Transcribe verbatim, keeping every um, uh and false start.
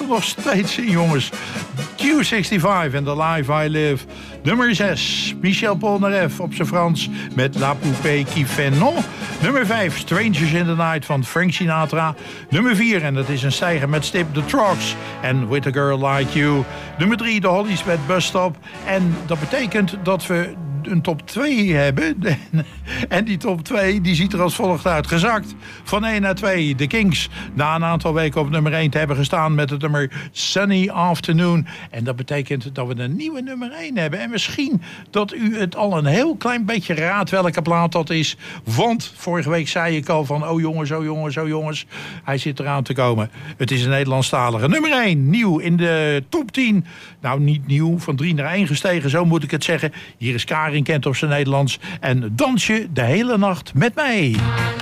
nog steeds in, jongens. Q vijfenzestig en The Life I Live. Nummer zes, Michel Polnareff op zijn Frans met La Poupée qui fait non. Nummer vijf, Strangers in the Night van Frank Sinatra. Nummer vier, en dat is een stijger met stip, The Trucks en With a Girl Like You. Nummer drie, The Hollies met Bus Stop. En dat betekent dat we een top twee hebben. En die top twee die ziet er als volgt uit. Gezakt van één naar twee. De Kings na een aantal weken op nummer één te hebben gestaan met het nummer Sunny Afternoon. En dat betekent dat we een nieuwe nummer één hebben. En misschien dat u het al een heel klein beetje raadt welke plaat dat is. Want vorige week zei ik al van oh jongens, oh jongens, oh jongens. Hij zit eraan te komen. Het is een Nederlandstalige. Nummer één, nieuw in de top tien. Nou, niet nieuw, van drie naar één gestegen, zo moet ik het zeggen. Hier is Karin Kent op zijn Nederlands. En dans je de hele nacht met mij.